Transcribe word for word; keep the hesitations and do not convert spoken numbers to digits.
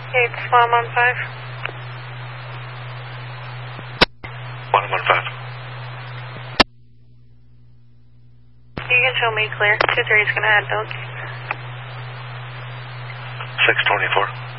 It's one one five. one one five. You can show me clear. two three is going to add notes. six twenty-four.